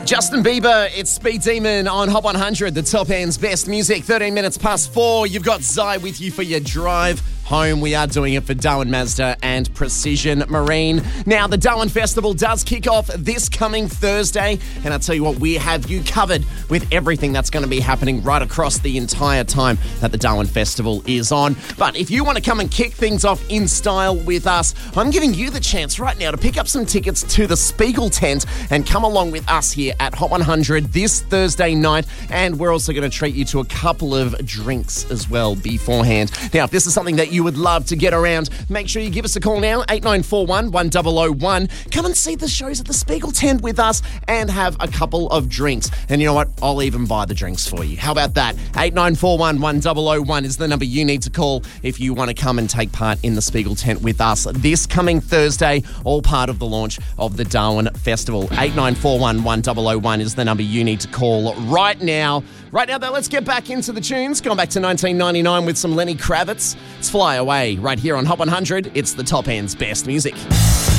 Justin Bieber, it's Speed Demon on Hot 100, the top end's best music. 13 minutes past 4. You've got Zai with you for your drive home. We are doing it for Darwin Mazda and Precision Marine. Now, the Darwin Festival does kick off this coming Thursday, and I'll tell you what, we have you covered with everything that's going to be happening right across the entire time that the Darwin Festival is on. But if you want to come and kick things off in style with us, I'm giving you the chance right now to pick up some tickets to the Spiegel tent and come along with us here at Hot 100 this Thursday night, and we're also going to treat you to a couple of drinks as well beforehand. Now, if this is something that you would love to get around, make sure you give us a call now, 8941 1001. Come and see the shows at the Spiegel tent with us and have a couple of drinks. And you know what? I'll even buy the drinks for you. How about that? 8941 1001 is the number you need to call if you want to come and take part in the Spiegel tent with us this coming Thursday, all part of the launch of the Darwin Festival. 8941 1001 is the number you need to call right now. Right now, though, let's get back into the tunes. Going back to 1999 with some Lenny Kravitz. It's Fly Away right here on Hot 100. It's the top end's best music.